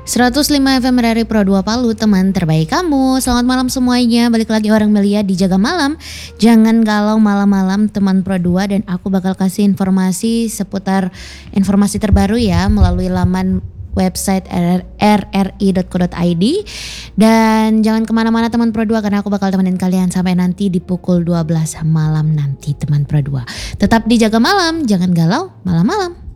105 FM dari Pro 2 Palu, teman terbaik kamu. Selamat malam semuanya, balik lagi orang Melia di Jaga Malam. Jangan galau malam-malam teman Pro 2, dan aku bakal kasih informasi seputar informasi terbaru ya melalui laman website rri.co.id. Dan jangan kemana-mana teman Pro 2, karena aku bakal temenin kalian sampai nanti di pukul 12 malam nanti teman Pro 2. Tetap di Jaga Malam, jangan galau malam-malam.